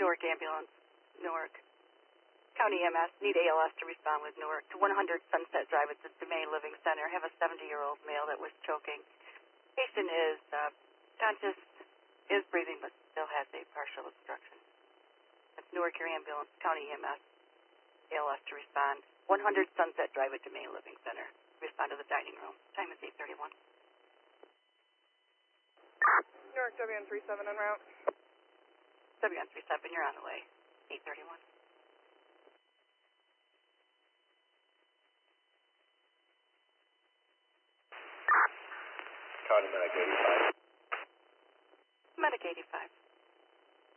Newark Ambulance, Newark. County EMS, need ALS to respond with Newark to 100 Sunset Drive at the DeMay Living Center. Have a 70-year-old male that was choking. Patient is conscious, is breathing, but still has a partial obstruction. That's Newark Your Ambulance, County EMS, ALS to respond. 100 Sunset Drive at DeMay Living Center. Respond to the dining room. Time is 8:31. Newark WN37 en route. WN37, you're on the way. 8:31. County Medic 85. Medic 85.